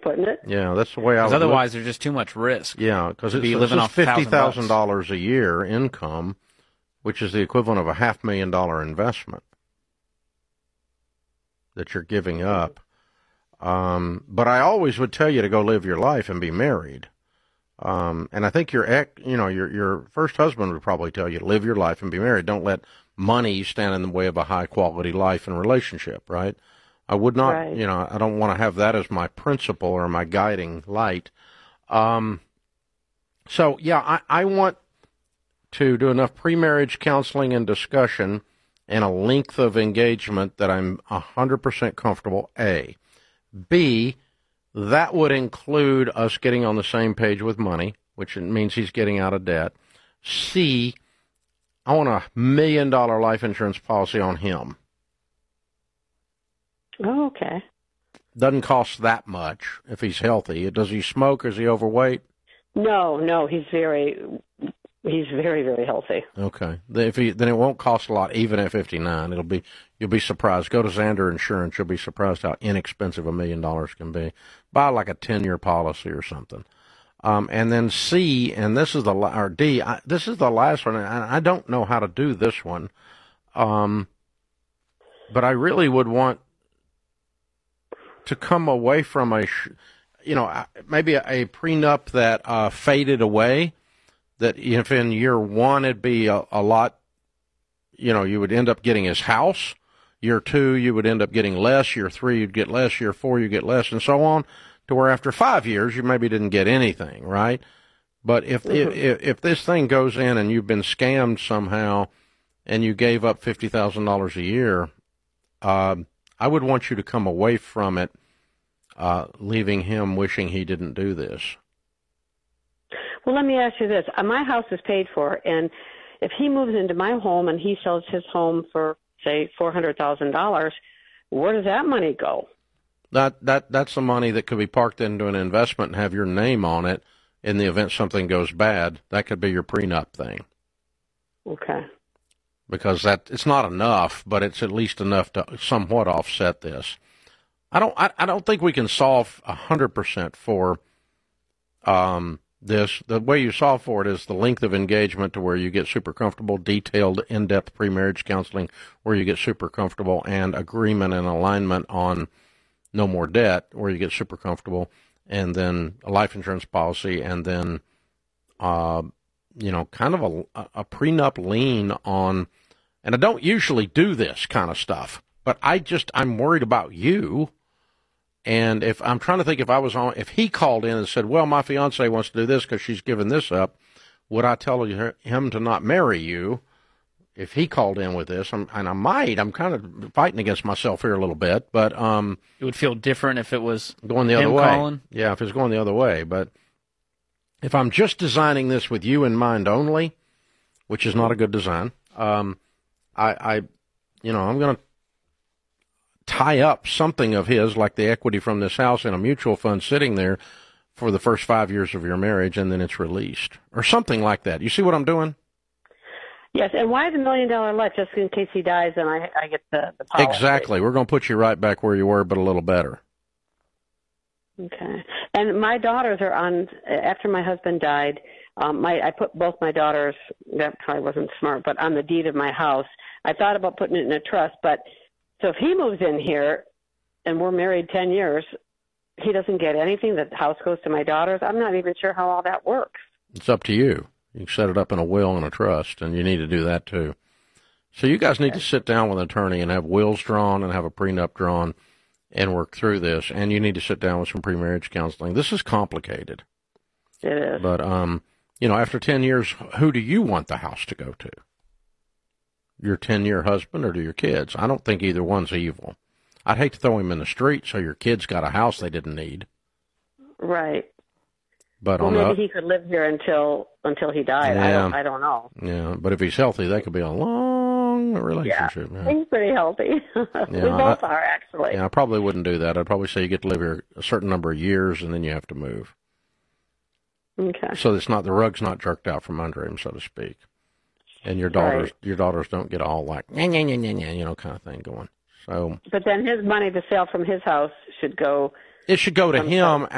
putting it. Yeah, that's the way I would. Because otherwise, there's just too much risk. Yeah, because it's living off $50,000 a year income, which is the equivalent of a $500,000 investment that you're giving up. But I always would tell you to go live your life and be married. And I think your first husband would probably tell you to live your life and be married. Don't let money stand in the way of a high quality life and relationship, right? I would not, Right. I don't want to have that as my principle or my guiding light. I want to do enough pre-marriage counseling and discussion and a length of engagement that I'm 100% comfortable, A. B, that would include us getting on the same page with money, which means he's getting out of debt. C, I want $1 million life insurance policy on him. Oh, okay. Doesn't cost that much if he's healthy. Does he smoke? Is he overweight? No, he's very, very healthy. Okay. Then it won't cost a lot, even at 59. You'll be surprised. Go to Xander Insurance. You'll be surprised how inexpensive $1 million can be. Buy like a 10-year policy or something. And then C, and this is D. This is the last one, and I don't know how to do this one. But I really would want to come away from maybe a prenup that faded away. That if in year one it'd be a lot, you would end up getting his house. Year two, you would end up getting less. Year three, you'd get less. Year four, you get less, and so on, to where after 5 years, you maybe didn't get anything, right? But if this thing goes in and you've been scammed somehow, and you gave up $50,000 a year, I would want you to come away from it, leaving him wishing he didn't do this. Well, let me ask you this. My house is paid for, and if he moves into my home and he sells his home for, say, $400,000, where does that money go? That's the money that could be parked into an investment and have your name on it in the event something goes bad. That could be your prenup thing. Okay. Because it's not enough, but it's at least enough to somewhat offset this. I don't think we can solve 100% for this. The way you solve for it is the length of engagement, to where you get super comfortable, detailed, in-depth pre-marriage counseling where you get super comfortable, and agreement and alignment on no more debt where you get super comfortable, and then a life insurance policy, and then kind of a prenup lien on. And I don't usually do this kind of stuff, but I'm worried about you. And if I'm trying to think, if he called in and said, well, my fiance wants to do this because she's given this up, would I tell him to not marry you if he called in with this? I'm kind of fighting against myself here a little bit, but it would feel different if it was going the other way. Calling. Yeah, if it's going the other way. But if I'm just designing this with you in mind only, which is not a good design, I'm going to tie up something of his, like the equity from this house, in a mutual fund sitting there for the first 5 years of your marriage, and then it's released or something like that. You see what I'm doing? Yes, and why the $1 million life? Just in case he dies and I get the policy. Exactly. We're going to put you right back where you were, but a little better. Okay. And my daughters are on, after my husband died, I put both my daughters, that probably wasn't smart, but on the deed of my house. I thought about putting it in a trust, but so if he moves in here and we're married 10 years, he doesn't get anything. The house goes to my daughters. I'm not even sure how all that works. It's up to you. You can set it up in a will and a trust, and you need to do that too. So you guys need to sit down with an attorney and have wills drawn and have a prenup drawn and work through this. And you need to sit down with some pre-marriage counseling. This is complicated. It is. But, after 10 years, who do you want the house to go to? Your 10-year husband or to your kids? I don't think either one's evil. I'd hate to throw him in the street so your kids got a house they didn't need. Right. But maybe he could live here until he died. Yeah. I don't know. Yeah, but if he's healthy, that could be a long relationship. Yeah. He's pretty healthy. Yeah, we both are, actually. Yeah, I probably wouldn't do that. I'd probably say you get to live here a certain number of years, and then you have to move. Okay. So the rug's not jerked out from under him, so to speak. And your daughters don't get all like, kind of thing going. So. But then his money, the sale from his house, should go. It should go to him